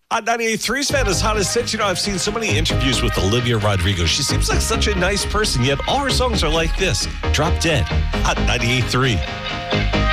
Hot 98.3's fan is hot as six. You know, I've seen so many interviews with Olivia Rodrigo. She seems like such a nice person, yet all her songs are like this. Drop Dead. Hot 98.3.